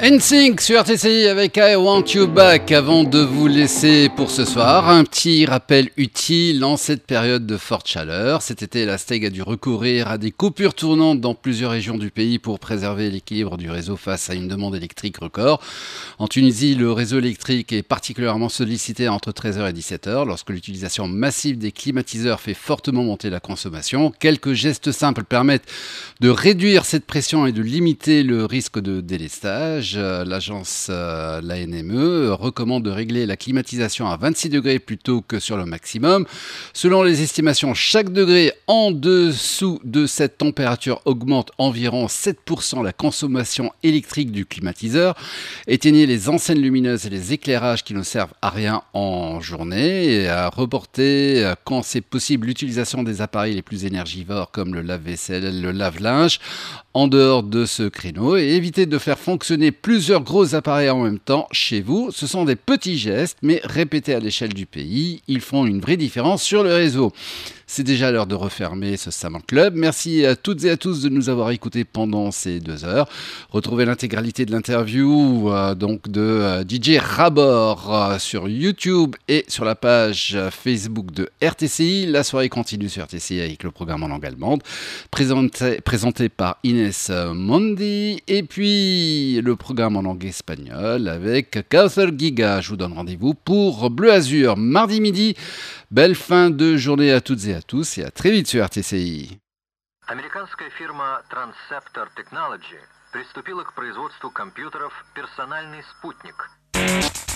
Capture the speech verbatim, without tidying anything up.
N Sync sur R T C I avec I Want You Back. Avant de vous laisser pour ce soir, un petit rappel utile en cette période de forte chaleur. Cet été, la Steg a dû recourir à des coupures tournantes dans plusieurs régions du pays pour préserver l'équilibre du réseau face à une demande électrique record. En Tunisie, le réseau électrique est particulièrement sollicité entre treize heures et dix-sept heures lorsque l'utilisation massive des climatiseurs fait fortement monter la consommation. Quelques gestes simples permettent de réduire cette pression et de limiter le risque de délestage. L'agence, euh, l'A N M E, recommande de régler la climatisation à vingt-six degrés plutôt que sur le maximum. Selon les estimations, chaque degré en dessous de cette température augmente environ sept pour cent la consommation électrique du climatiseur. Éteignez les enseignes lumineuses et les éclairages qui ne servent à rien en journée. Et à reporter, quand c'est possible, l'utilisation des appareils les plus énergivores comme le lave-vaisselle, le lave-linge en dehors de ce créneau et évitez de faire fonctionner plusieurs gros appareils en même temps chez vous. Ce sont des petits gestes, mais répétés à l'échelle du pays, ils font une vraie différence sur le réseau. C'est déjà l'heure de refermer ce Savant Club. Merci à toutes et à tous de nous avoir écoutés pendant ces deux heures. Retrouvez l'intégralité de l'interview euh, donc de euh, D J Rabor euh, sur YouTube et sur la page euh, Facebook de R T C I. La soirée continue sur R T C I avec le programme en langue allemande, présenté, présenté par Inès Mondi. Et puis le programme en langue espagnole avec Kauthar Giga. Je vous donne rendez-vous pour Bleu Azur mardi midi. Belle fin de journée à toutes et à tous et à très vite sur R T C I. Американская фирма Transceptor Technology приступила к производству компьютеров «Персональный спутник».